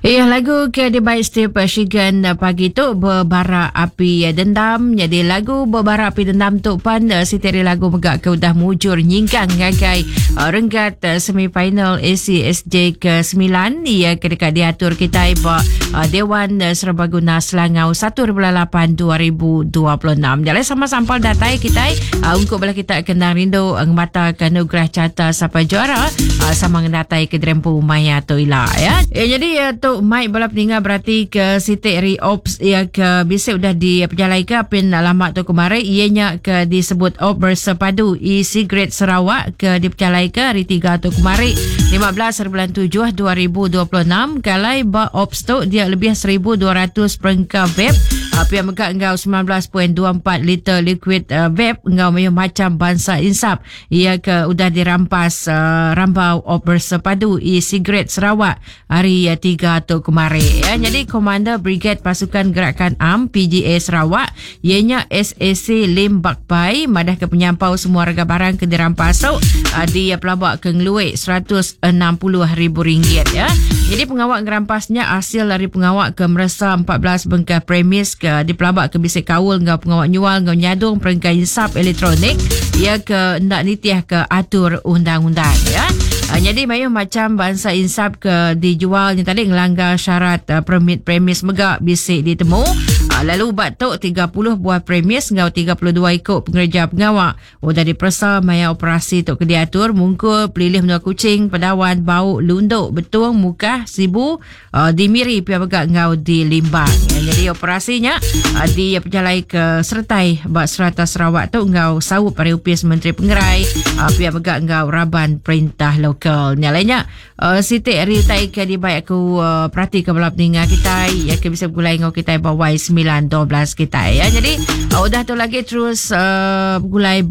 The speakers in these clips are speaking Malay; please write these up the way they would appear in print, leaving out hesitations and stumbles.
Lagu ke Baik Steve Shigan pagi tu Berbara Api Dendam. Jadi lagu Berbara Api Dendam tu pan siteri lagu megak ke udah mujur nyinggang ngagai renggat semifinal ACSJ ke-9. Ia kedekat diatur kita Dewan Serbaguna Selangau 1/8 2026. Jadi sama sampal datai kita untuk bala kita kenang rindu mata kanugerah carta sampai juara sama datai ke Drempu Maya Toila ya. Jadi tu Mike balap tinggal berarti ke Siti Riops ya ke bisa sudah diperjalai ke pin alamat tu kemarin ianya ke disebut Op Bersepadu e-cigarette Sarawak ke diperjalai ke hari 3 tu kemarin 15/7 2026 kalai ba Ops tu dia lebih 1200 perengkap vape yang megak engkau 19.24 liter liquid vape engkau macam bangsa insap ia ke udah dirampas rambau Op Bersepadu e-cigarette Sarawak hari 3 tu kemarin ya. Jadi Komander Brigade Pasukan Gerakan Am PGA Sarawak ianya SAC Lim Bakpai madah ke penyampau semua harga barang ke dirampas di pelabak ke ngeluik RM160,000 ya. Jadi pengawak ngerampasnya hasil dari pengawak ke meresa 14 bengkah premis ke di pelabak ke bisik kawul ngau pengawak nyual ngau nyadung perengkai insap elektronik ia ke ndak nitiah ke atur undang-undang ya. Jadi mayu macam bangsa insap ke dijual ni tadi ngelanggar syarat permit premis megak bisik ditemu. Lalu batuk 30 buah premis ngau 32 ikut pengerja pengawak. Udah dipersa maya operasi tu ke diatur mungkul pelilih menua kucing pedawan bau lunduk betung muka sibu dimiri pihak megak ngau di limbang. Jadi operasinya di perjalai ke sertai bak serata Sarawak tu ngau saup pada upis Menteri Pengerai pihak megak ngau raban perintah lokal. Yang lainnya Siti Ritai ke di baik aku perhati ke balap tinggal kita ya ke bisa gulai ngau kita bawai 9-12 kita ya. Jadi udah tu lagi terus gulai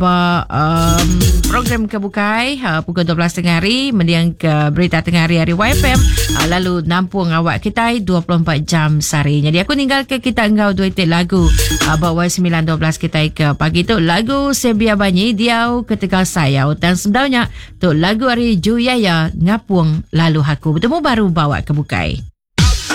program kebukai pukul 12 tengah hari mendiang ke berita tengah hari YFM lalu nampung awak kita 24 jam sehari. Jadi aku tinggal ke kita engkau dua itik lagu bawai 9-12 kita ke pagi tu lagu Sebia Banyi Diau Ketegal Sayau dan sebenarnya tu lagu hari Juyaya Ngapung Lalu Aku bertemu baru bawa kebukai.